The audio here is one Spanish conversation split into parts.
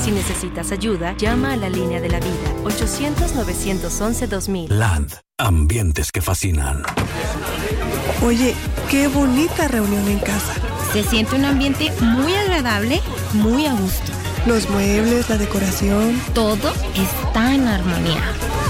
Si necesitas ayuda, llama a la línea de la vida, 800-911-2000. Land, ambientes que fascinan. Oye, qué bonita reunión en casa. Se siente un ambiente muy agradable, muy a gusto. Los muebles, la decoración. Todo está en armonía.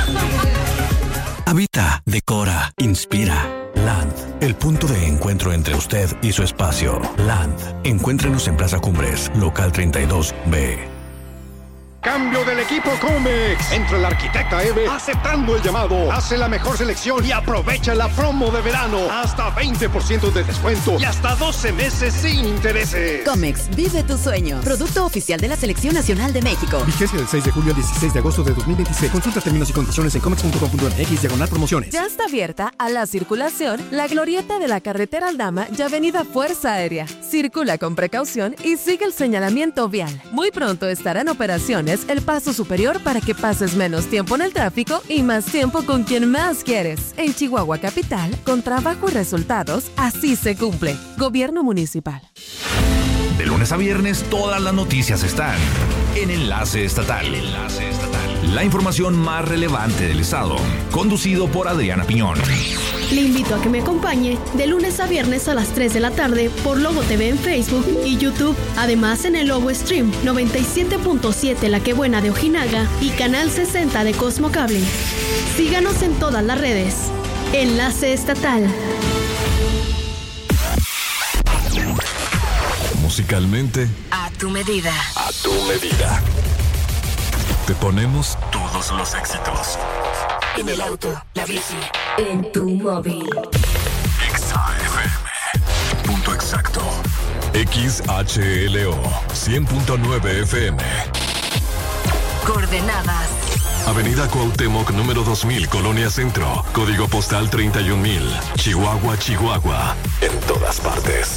Habita, decora, inspira. Land, el punto de encuentro entre usted y su espacio. Land, encuéntrenos en Plaza Cumbres, local 32B. Cambio del equipo Comex. Entra el arquitecta Eve aceptando el llamado. Hace la mejor selección y aprovecha la promo de verano. Hasta 20% de descuento y hasta 12 meses sin intereses. Comex, vive tu sueño. Producto oficial de la Selección Nacional de México. Vigencia del 6 de julio al 16 de agosto de 2026. Consulta términos y condiciones en comex.com.mx/promociones. Ya está abierta a la circulación la glorieta de la carretera Aldama y Avenida Fuerza Aérea. Circula con precaución y sigue el señalamiento vial. Muy pronto estará en operaciones el paso superior para que pases menos tiempo en el tráfico y más tiempo con quien más quieres. En Chihuahua Capital, con trabajo y resultados, así se cumple. Gobierno Municipal. De lunes a viernes, todas las noticias están en Enlace Estatal. La información más relevante del estado, conducido por Adriana Piñón. Le invito a que me acompañe de lunes a viernes a las 3 de la tarde por Logo TV en Facebook y YouTube. Además en el Logo Stream 97.7 La Que Buena de Ojinaga y Canal 60 de Cosmo Cable. Síganos en todas las redes. Enlace Estatal. Musicalmente, A tu medida. a tu medida. Te ponemos todos los éxitos. En el auto, la bici, en tu móvil. XAFM. Punto exacto. XHLO 100.9 FM. Coordenadas. Avenida Cuauhtémoc número 2000, Colonia Centro. Código postal 31000. Chihuahua, Chihuahua. En todas partes.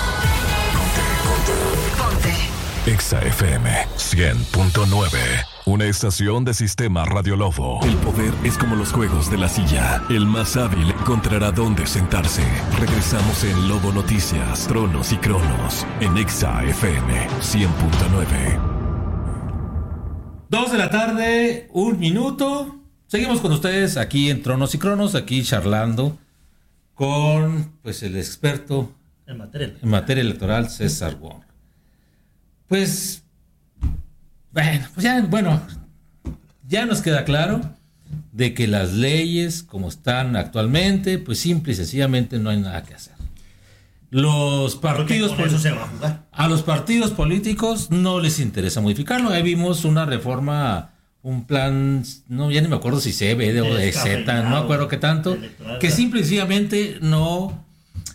Ponte. XAFM 100.9. Una estación de Sistema Radio Lobo. El poder es como los juegos de la silla. El más hábil encontrará dónde sentarse. Regresamos en Lobo Noticias, Tronos y Cronos, en XAFM 100.9. 2 de la tarde, 1 minuto. Seguimos con ustedes aquí en Tronos y Cronos, aquí charlando con pues el experto en materia electoral, César Wong. Pues ya nos queda claro de que las leyes como están actualmente, pues simple y sencillamente no hay nada que hacer. Los partidos a los partidos políticos no les interesa modificarlo. Ahí vimos una reforma, un plan, no, ya ni me acuerdo si C, B o de Z, no me acuerdo qué tanto, que simple y sencillamente no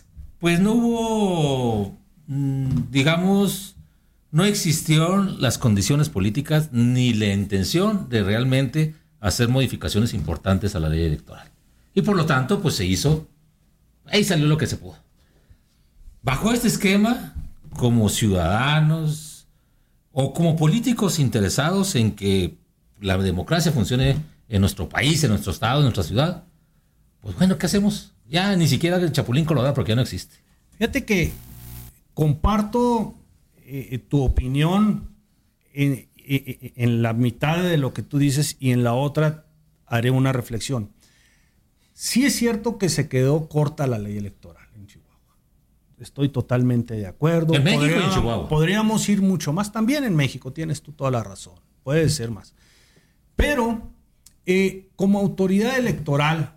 hubo, digamos, no existieron las condiciones políticas ni la intención de realmente hacer modificaciones importantes a la ley electoral. Y por lo tanto, pues se hizo, ahí salió lo que se pudo. Bajo este esquema, como ciudadanos o como políticos interesados en que la democracia funcione en nuestro país, en nuestro estado, en nuestra ciudad, pues bueno, ¿qué hacemos? Ya ni siquiera el Chapulín Colorado porque ya no existe. Fíjate que comparto tu opinión en la mitad de lo que tú dices y en la otra haré una reflexión. Sí es cierto que se quedó corta la ley electoral en Chihuahua. Estoy totalmente de acuerdo. En México y en Chihuahua. Podríamos ir mucho más. También en México, tienes tú toda la razón. Puede ser más. Pero como autoridad electoral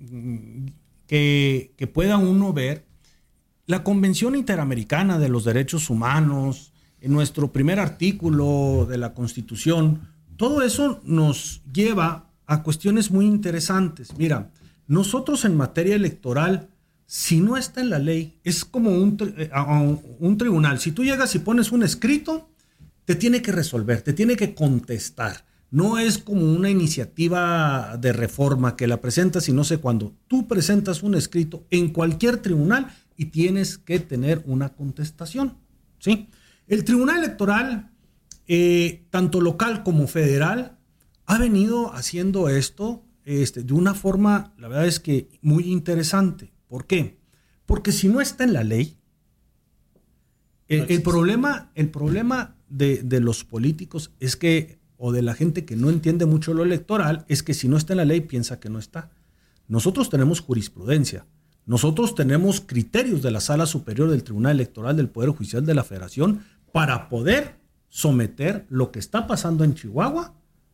que pueda uno ver, la Convención Interamericana de los Derechos Humanos, en nuestro primer artículo de la Constitución, todo eso nos lleva a cuestiones muy interesantes. Mira, nosotros en materia electoral, si no está en la ley, es como un tribunal. Si tú llegas y pones un escrito, te tiene que resolver, te tiene que contestar. No es como una iniciativa de reforma que la presentas y no sé cuándo. Tú presentas un escrito en cualquier tribunal y tienes que tener una contestación, ¿sí? El Tribunal Electoral, tanto local como federal, ha venido haciendo esto de una forma, la verdad es que muy interesante. ¿Por qué? Porque si no está en la ley, el problema de los políticos es que, o de la gente que no entiende mucho lo electoral, es que si no está en la ley piensa que no está. Nosotros tenemos jurisprudencia, nosotros tenemos criterios de la Sala Superior del Tribunal Electoral del Poder Judicial de la Federación para poder someter lo que está pasando en Chihuahua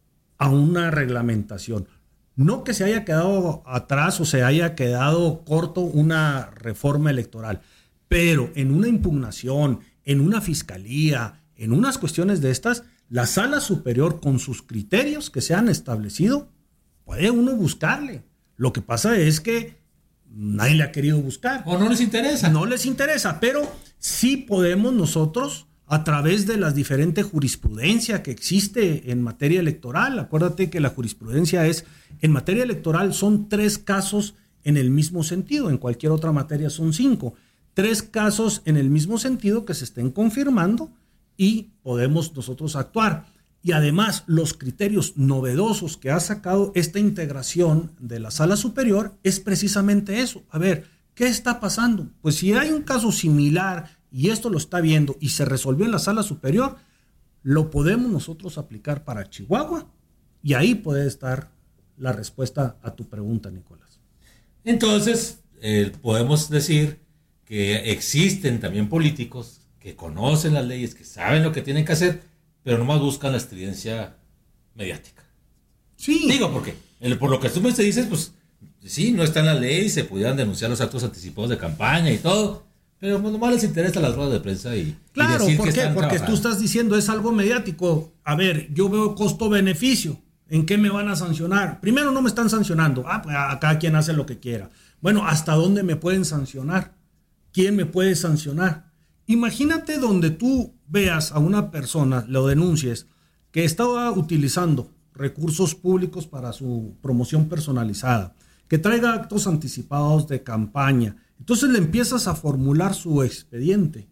a una reglamentación. No que se haya quedado atrás o se haya quedado corto una reforma electoral, pero en una impugnación, en una fiscalía, en unas cuestiones de estas, la Sala Superior con sus criterios que se han establecido, puede uno buscarle. Lo que pasa es que nadie le ha querido buscar. O no les interesa. No les interesa, pero sí podemos nosotros, a través de las diferentes jurisprudencia que existe en materia electoral. Acuérdate que la jurisprudencia en materia electoral son 3 casos en el mismo sentido, en cualquier otra materia son 5. 3 casos en el mismo sentido que se estén confirmando y podemos nosotros actuar. Y además, los criterios novedosos que ha sacado esta integración de la Sala Superior es precisamente eso. A ver, ¿qué está pasando? Pues si hay un caso similar y esto lo está viendo y se resolvió en la Sala Superior, lo podemos nosotros aplicar para Chihuahua y ahí puede estar la respuesta a tu pregunta, Nicolás. Entonces, podemos decir que existen también políticos que conocen las leyes, que saben lo que tienen que hacer, pero nomás buscan la estridencia mediática. Sí. Digo, porque por lo que tú me dices, pues sí, no está en la ley, se pudieran denunciar los actos anticipados de campaña y todo, pero pues nomás les interesa las ruedas de prensa y claro, decir ¿por que qué? están Porque trabajando. tú estás diciendo es algo mediático. A ver, yo veo costo-beneficio. ¿En qué me van a sancionar? Primero, no me están sancionando. Pues a cada quien hace lo que quiera. Bueno, ¿hasta dónde me pueden sancionar? ¿Quién me puede sancionar? Imagínate donde tú veas a una persona, lo denuncies, que estaba utilizando recursos públicos para su promoción personalizada, que traiga actos anticipados de campaña. Entonces le empiezas a formular su expediente.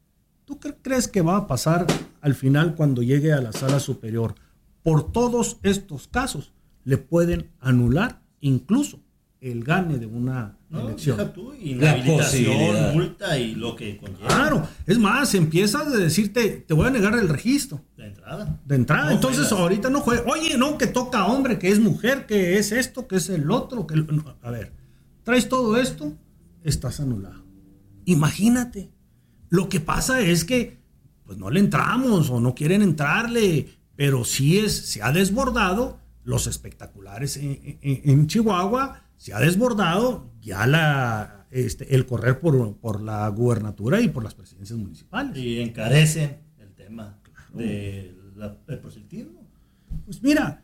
¿Tú qué crees que va a pasar al final cuando llegue a la Sala Superior? Por todos estos casos le pueden anular incluso el gane de una elección. Deja tú, inhabilitación, multa y lo que conlleva. Claro, es más, empiezas de decirte, te voy a negar el registro. De entrada. De entrada, No entonces juegas. ahorita no juegas. Oye, no, que toca hombre, que es mujer, que es esto, que es el otro. No, a ver, traes todo esto, estás anulado. Imagínate. Lo que pasa es que pues no le entramos o no quieren entrarle, pero sí se ha desbordado los espectaculares en Chihuahua, se ha desbordado ya el correr por la gubernatura y por las presidencias municipales. Y encarecen el tema del proselitismo. Pues mira,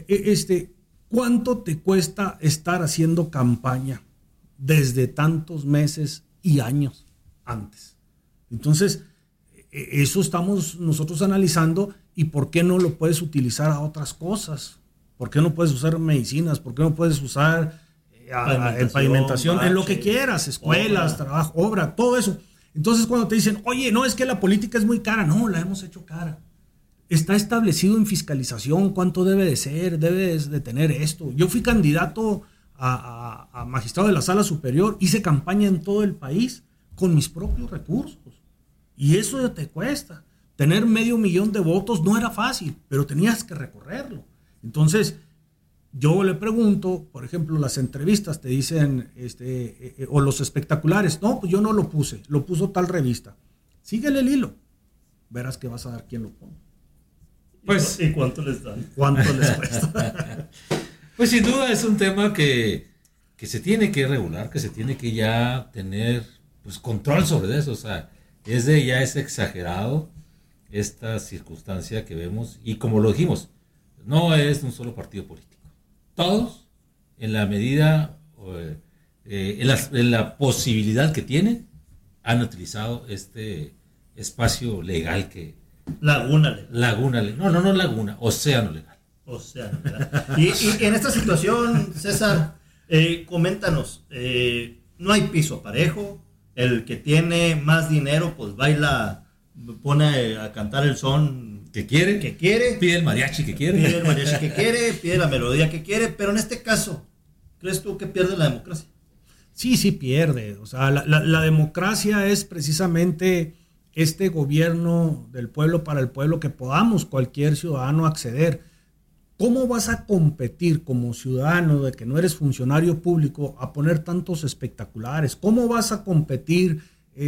¿cuánto te cuesta estar haciendo campaña desde tantos meses y años antes? Entonces, eso estamos nosotros analizando y por qué no lo puedes utilizar a otras cosas. ¿Por qué no puedes usar medicinas? ¿Por qué no puedes usar en pavimentación? En lo que quieras, escuelas, obra, trabajo, obra, todo eso. Entonces cuando te dicen, oye, no, es que la política es muy cara. No, la hemos hecho cara. Está establecido en fiscalización cuánto debe de ser, debes de tener esto. Yo fui candidato a magistrado de la Sala Superior, hice campaña en todo el país con mis propios recursos. Y eso te cuesta. Tener 500,000 de votos no era fácil, pero tenías que recorrerlo. Entonces, yo le pregunto, por ejemplo, las entrevistas te dicen, o los espectaculares, no, pues yo no lo puse, lo puso tal revista. Síguele el hilo, verás que vas a dar quién lo pone. Pues, ¿y cuánto les dan? ¿Cuánto les cuesta? Pues sin duda es un tema que se tiene que regular, que se tiene que ya tener pues control sobre eso. O sea, ya es exagerado esta circunstancia que vemos y como lo dijimos, no es un solo partido político. Todos, en la medida, en la posibilidad que tienen, han utilizado este espacio legal que... Laguna legal. Laguna legal. No laguna, océano legal. Océano legal. Y en esta situación, César, coméntanos, no hay piso parejo, el que tiene más dinero, pues baila, pone a cantar el son que quiere, pide el mariachi que quiere, pide la melodía que quiere, pero en este caso, ¿crees tú que pierde la democracia? Sí pierde. O sea, la democracia es precisamente este gobierno del pueblo para el pueblo, que podamos cualquier ciudadano acceder. ¿Cómo vas a competir como ciudadano de que no eres funcionario público a poner tantos espectaculares? ¿Cómo vas a competir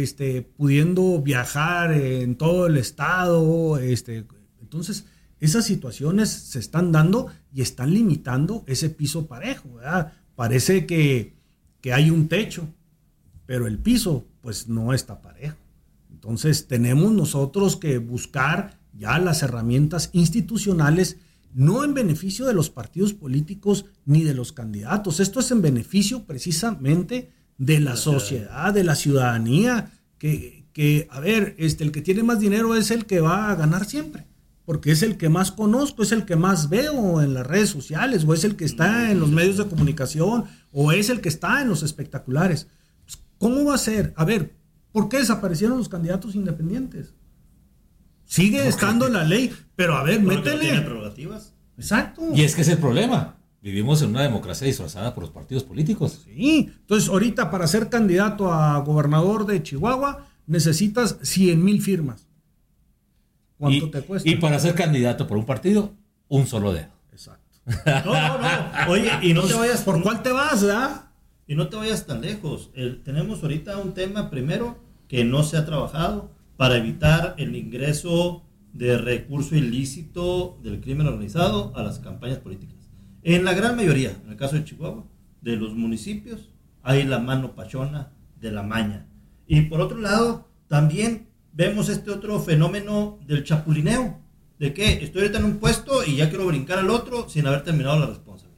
pudiendo viajar en todo el estado? Entonces, esas situaciones se están dando y están limitando ese piso parejo, ¿verdad? Parece que hay un techo, pero el piso pues no está parejo. Entonces, tenemos nosotros que buscar ya las herramientas institucionales, no en beneficio de los partidos políticos ni de los candidatos. Esto es en beneficio precisamente de la sociedad, de la ciudadanía, que a ver, el que tiene más dinero es el que va a ganar siempre, porque es el que más conozco, es el que más veo en las redes sociales, o es el que está en los medios de comunicación, o es el que está en los espectaculares. Pues, ¿cómo va a ser? A ver, ¿por qué desaparecieron los candidatos independientes? Sigue estando en la ley, pero a ver, métele. ¿No tiene prerrogativas? Exacto. Y es que es el problema. Vivimos en una democracia disfrazada por los partidos políticos. Sí. Entonces, ahorita para ser candidato a gobernador de Chihuahua necesitas 100,000 firmas. ¿Cuánto te cuesta? Y para ser candidato por un partido, un solo dedo. Exacto. No. Oye, y no te vayas... ¿Por cuál te vas, verdad? Y no te vayas tan lejos. Tenemos ahorita un tema primero que no se ha trabajado para evitar el ingreso de recurso ilícito del crimen organizado a las campañas políticas. En la gran mayoría, en el caso de Chihuahua, de los municipios, hay la mano pachona de la maña. Y por otro lado, también vemos este otro fenómeno del chapulineo, de que estoy ahorita en un puesto y ya quiero brincar al otro sin haber terminado la responsabilidad.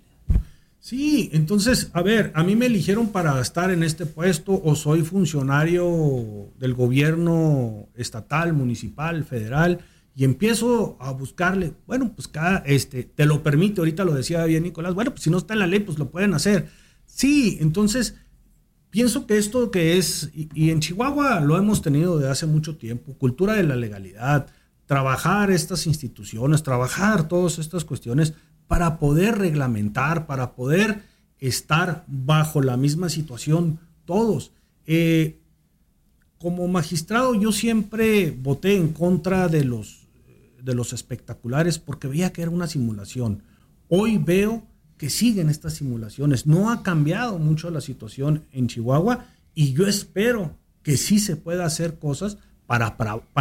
Sí, entonces, a ver, a mí me eligieron para estar en este puesto, o soy funcionario del gobierno estatal, municipal, federal, y empiezo a buscarle, bueno, pues te lo permite, ahorita lo decía bien Nicolás, bueno, pues si no está en la ley, pues lo pueden hacer. Sí, entonces, pienso que esto que es, y en Chihuahua lo hemos tenido desde hace mucho tiempo, cultura de la legalidad, trabajar estas instituciones, trabajar todas estas cuestiones, para poder reglamentar, para poder estar bajo la misma situación todos. Como magistrado yo siempre voté en contra de los espectaculares porque veía que era una simulación. Hoy veo que siguen estas simulaciones. No ha cambiado mucho la situación en Chihuahua y yo espero que sí se pueda hacer cosas para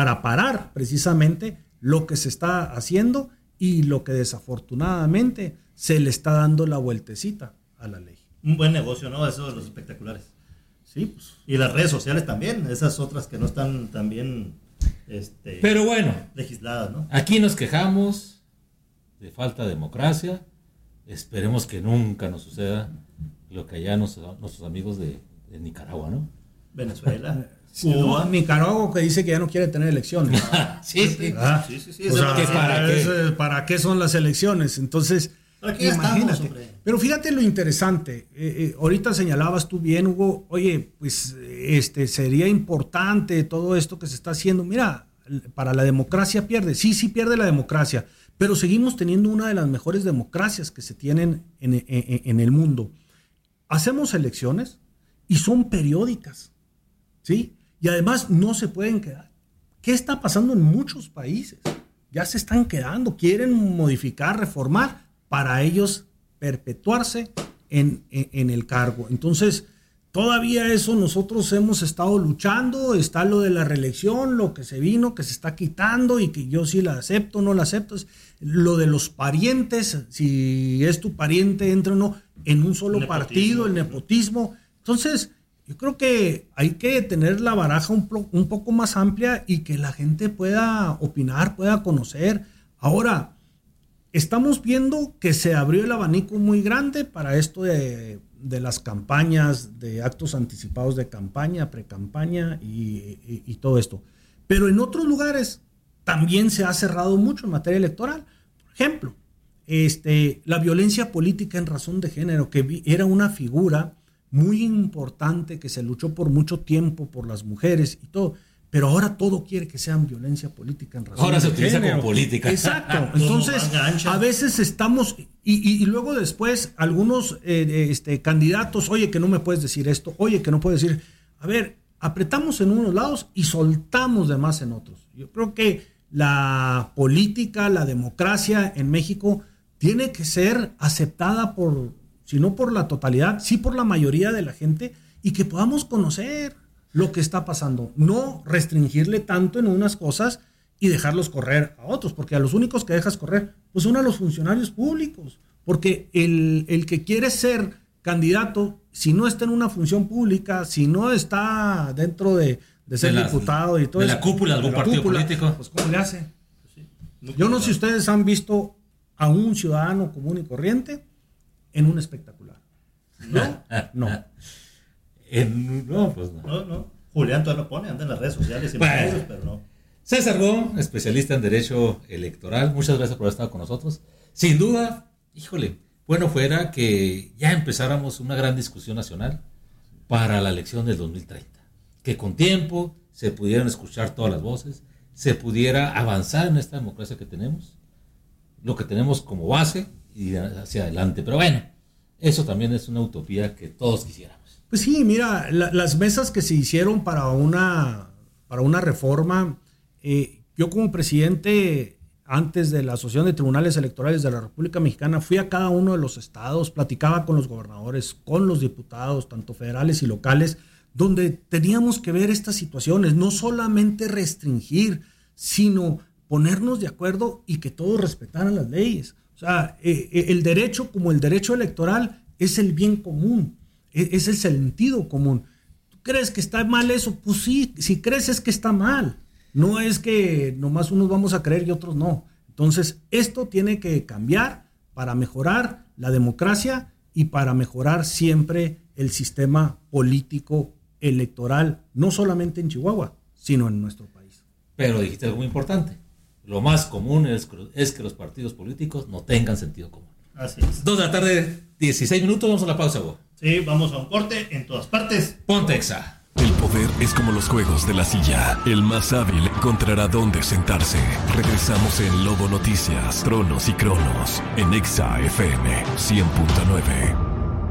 parar precisamente lo que se está haciendo y lo que desafortunadamente se le está dando la vueltecita a la ley. Un buen negocio, ¿no? Eso de los espectaculares. Sí, pues. Y las redes sociales también, esas otras que no están tan bien pero bueno, legisladas, ¿no? Aquí nos quejamos de falta de democracia. Esperemos que nunca nos suceda lo que allá nuestros amigos de Nicaragua, ¿no? Venezuela. Cuba. Nicaragua que dice que ya no quiere tener elecciones. Sí. Sí. O sea, ¿para qué son las elecciones? Entonces, imagínate. Estamos, pero fíjate lo interesante. Ahorita señalabas tú bien, Hugo. Oye, pues sería importante todo esto que se está haciendo. Mira, para la democracia pierde. Sí pierde la democracia. Pero seguimos teniendo una de las mejores democracias que se tienen en el mundo. Hacemos elecciones y son periódicas. ¿Sí? Y además no se pueden quedar. ¿Qué está pasando en muchos países? Ya se están quedando, quieren modificar, reformar para ellos perpetuarse en el cargo. Entonces, todavía eso nosotros hemos estado luchando, está lo de la reelección, lo que se vino, que se está quitando y que yo sí la acepto, no la acepto. Lo de los parientes, si es tu pariente, entra o no, en un solo partido, el nepotismo. Entonces, yo creo que hay que tener la baraja un poco más amplia y que la gente pueda opinar, pueda conocer. Ahora, estamos viendo que se abrió el abanico muy grande para esto de las campañas, de actos anticipados de campaña, precampaña y todo esto. Pero en otros lugares también se ha cerrado mucho en materia electoral. Por ejemplo, la violencia política en razón de género, que era una figura muy importante que se luchó por mucho tiempo por las mujeres y todo, pero ahora todo quiere que sean violencia política en razón de género. Ahora se utiliza como política. Exacto. Entonces, a veces estamos, y luego después algunos candidatos, oye, que no me puedes decir esto, oye, que no puedes decir, a ver, apretamos en unos lados y soltamos de más en otros. Yo creo que la política, la democracia en México tiene que ser aceptada si no por la totalidad, sí por la mayoría de la gente, y que podamos conocer lo que está pasando. No restringirle tanto en unas cosas y dejarlos correr a otros, porque a los únicos que dejas correr pues son a los funcionarios públicos, porque el que quiere ser candidato, si no está en una función pública, si no está dentro de ser diputado y todo de eso, la cúpula de algún partido político, pues ¿cómo le hace? Yo no sé si ustedes han visto a un ciudadano común y corriente en un espectacular. ¿No? No. No, pues no. No. Julián todavía lo pone, anda en las redes sociales y bueno, pero no. César Gómez, especialista en Derecho Electoral, muchas gracias por haber estado con nosotros. Sin duda, híjole, bueno fuera que ya empezáramos una gran discusión nacional para la elección del 2030. Que con tiempo se pudieran escuchar todas las voces, se pudiera avanzar en esta democracia que tenemos, lo que tenemos como base y hacia adelante. Pero bueno, eso también es una utopía que todos quisiéramos. Pues sí, mira, las mesas que se hicieron para una reforma, yo como presidente, antes de la Asociación de Tribunales Electorales de la República Mexicana, fui a cada uno de los estados, platicaba con los gobernadores, con los diputados, tanto federales y locales, donde teníamos que ver estas situaciones, no solamente restringir, sino ponernos de acuerdo y que todos respetaran las leyes. O sea, el derecho, como el derecho electoral, es el bien común, es el sentido común. ¿Tú crees que está mal eso? Pues sí, si crees es que está mal. No es que nomás unos vamos a creer y otros no. Entonces, esto tiene que cambiar para mejorar la democracia y para mejorar siempre el sistema político electoral, no solamente en Chihuahua, sino en nuestro país. Pero dijiste algo muy importante. Lo más común es que los partidos políticos no tengan sentido común. Así es. 2 de la tarde, 16 minutos, vamos a la pausa, Hugo. Sí, vamos a un corte en todas partes. Ponte Exa. El poder es como los juegos de la silla. El más hábil encontrará dónde sentarse. Regresamos en Lobo Noticias, Tronos y Cronos, en Exa FM 100.9.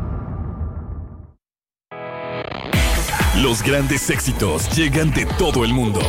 Los grandes éxitos llegan de todo el mundo.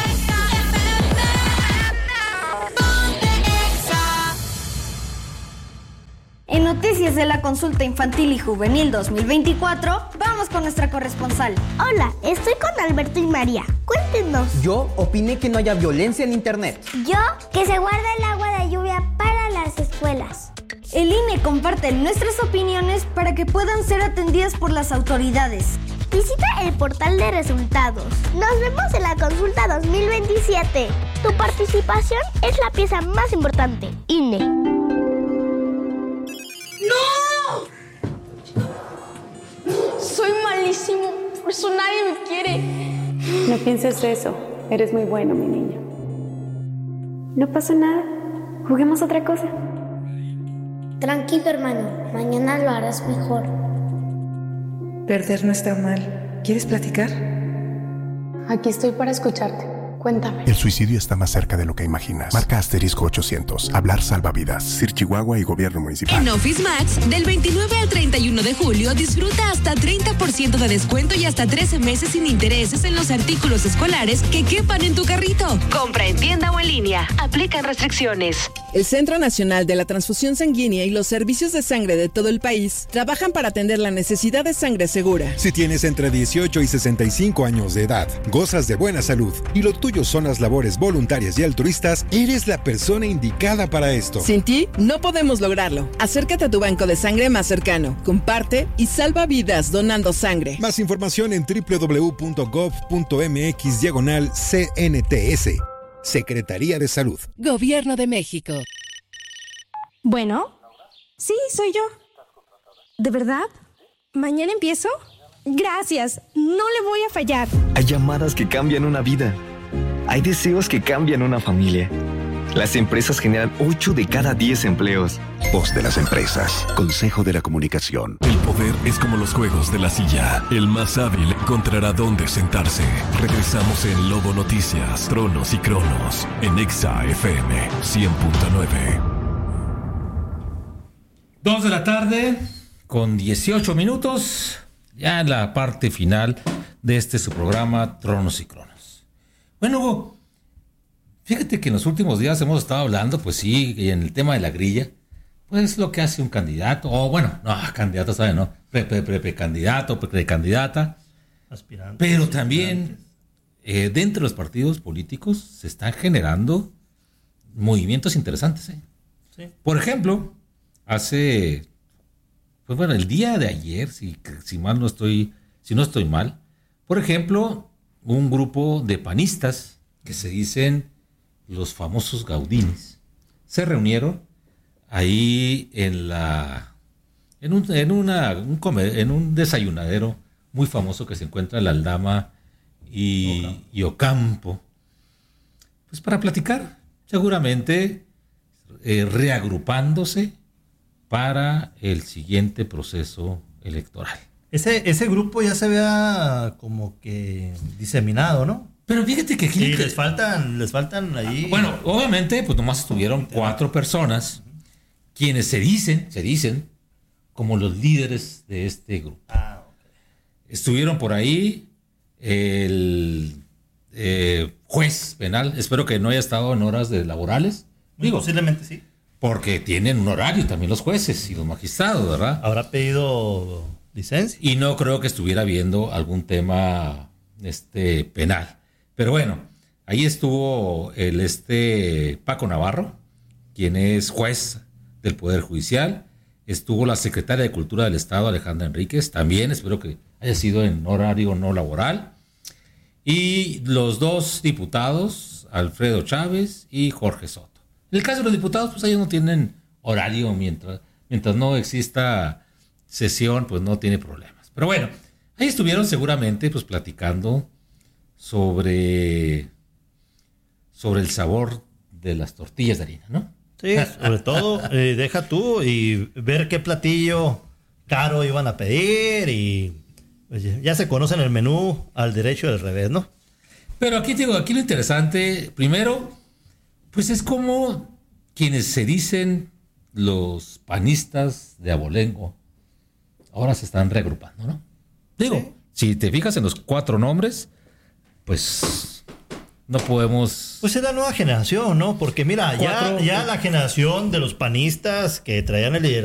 En noticias de la Consulta Infantil y Juvenil 2024, vamos con nuestra corresponsal. Hola, estoy con Alberto y María. Cuéntenos. Yo opiné que no haya violencia en internet. Yo, que se guarda el agua de lluvia para las escuelas. El INE comparte nuestras opiniones para que puedan ser atendidas por las autoridades. Visita el portal de resultados. Nos vemos en la Consulta 2027. Tu participación es la pieza más importante. INE. ¡No! Soy malísimo, por eso nadie me quiere. No pienses eso, eres muy bueno, mi niño. No pasa nada, juguemos otra cosa. Tranquilo, hermano, mañana lo harás mejor. Perder no está mal. ¿Quieres platicar? Aquí estoy para escucharte. Cuéntame. El suicidio está más cerca de lo que imaginas. Marca *800. Hablar salva vidas. Sir Chihuahua y Gobierno Municipal. En Office Max, del 29 al 31 de julio, disfruta hasta 30% de descuento y hasta 13 meses sin intereses en los artículos escolares que quepan en tu carrito. Compra en tienda o en línea. Aplican restricciones. El Centro Nacional de la Transfusión Sanguínea y los servicios de sangre de todo el país trabajan para atender la necesidad de sangre segura. Si tienes entre 18 y 65 años de edad, gozas de buena salud y lo tuyo son las labores voluntarias y altruistas, eres la persona indicada para esto. Sin ti, no podemos lograrlo. Acércate a tu banco de sangre más cercano, comparte y salva vidas donando sangre. Más información en www.gov.mx/CNTS. Secretaría de Salud. Gobierno de México. Bueno, sí, soy yo. ¿De verdad? ¿Mañana empiezo? Gracias, no le voy a fallar. Hay llamadas que cambian una vida. Hay deseos que cambian una familia. Las empresas generan 8 de cada 10 empleos. Voz de las empresas. Consejo de la Comunicación. El poder es como los juegos de la silla. El más hábil encontrará dónde sentarse. Regresamos en Lobo Noticias, Tronos y Cronos, en Exa FM 100.9. 2 de la tarde con 18 minutos. Ya en la parte final de su programa Tronos y Cronos. Bueno, Hugo, fíjate que en los últimos días hemos estado hablando, pues sí, en el tema de la grilla, pues lo que hace un candidato, o bueno, no, candidato, ¿sabes? No, precandidato, precandidata, aspirante. Pero también dentro de los partidos políticos se están generando movimientos interesantes. Sí. Por ejemplo, el día de ayer, si no estoy mal, por ejemplo, un grupo de panistas que se dicen los famosos Gaudines se reunieron ahí en un desayunadero muy famoso que se encuentra en la Aldama y Ocampo, pues para platicar, seguramente reagrupándose para el siguiente proceso electoral. Ese grupo ya se había como que diseminado, ¿no? Pero fíjate que aquí... Sí, les faltan ahí... Bueno, obviamente, pues nomás estuvieron 4 personas quienes se dicen como los líderes de este grupo. Okay. Estuvieron por ahí el juez penal, espero que no haya estado en horas laborales. Posiblemente sí. Porque tienen un horario también los jueces y los magistrados, ¿verdad? Habrá pedido licencia. Y no creo que estuviera viendo algún tema penal. Pero bueno, ahí estuvo el Paco Navarro, quien es juez del Poder Judicial. Estuvo la secretaria de Cultura del Estado, Alejandra Enríquez, también espero que haya sido en horario no laboral. Y los 2 diputados, Alfredo Chávez y Jorge Soto. En el caso de los diputados, pues ellos no tienen horario mientras no exista sesión, pues no tiene problemas. Pero bueno, ahí estuvieron seguramente pues platicando sobre el sabor de las tortillas de harina, ¿no? Sí, sobre todo, deja tú y ver qué platillo caro iban a pedir y pues, ya se conocen el menú al derecho y al revés, ¿no? Pero aquí lo interesante, primero, pues es como quienes se dicen los panistas de abolengo ahora se están reagrupando, ¿no? Digo, si te fijas en los 4 nombres, pues no podemos... Pues es la nueva generación, ¿no? Porque mira, ya la generación de los panistas que traían el liderazgo